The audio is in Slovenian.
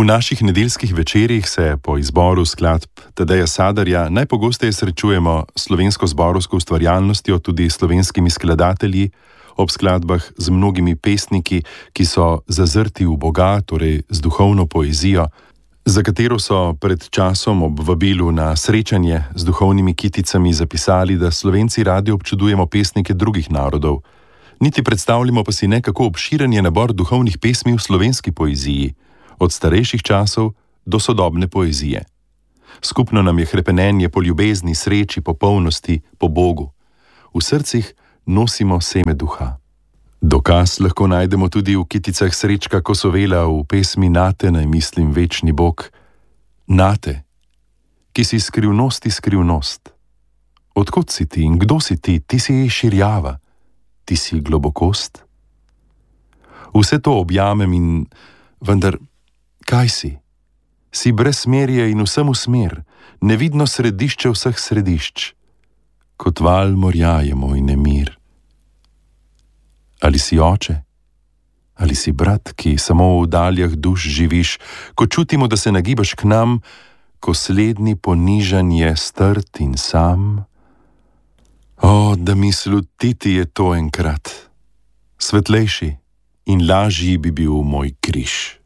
V naših nedeljskih večerjih se po izboru skladb Tadeja Sadarja najpogosteje srečujemo s slovensko zborovsko ustvarjalnostjo, tudi slovenskimi skladatelji, ob skladbah z mnogimi pesniki, ki so zazrti v Boga, torej z duhovno poezijo, za katero so pred časom ob vabilu na srečanje z duhovnimi kiticami zapisali, da Slovenci radi občudujemo pesnike drugih narodov. Niti predstavljamo pa si ne, kako obširen je nabor duhovnih pesmi v slovenski poeziji, od starejših časov do sodobne poezije. Skupno nam je hrepenenje po ljubezni, sreči, po polnosti, po Bogu. V srcih nosimo seme duha. Dokaz lahko najdemo tudi v kiticah Srečka Kosovela v pesmi Nate naj mislim večni Bog. Nate, ki si skrivnosti skrivnost. Odkot si ti in kdo si ti? Ti si širjava, ti si globokost. Vse to objamem in vendar, kaj si? Si brezsmerje in vsemu smer, nevidno središče vseh središč. Kot val morja je moj nemir. Ali si oče? Ali si brat, ki samo v daljah duš živiš, ko čutimo, da se nagibaš k nam, ko slednji ponižan je strt in sam? O, da mi slutiti je to enkrat. Svetlejši in lažji bi bil moj križ.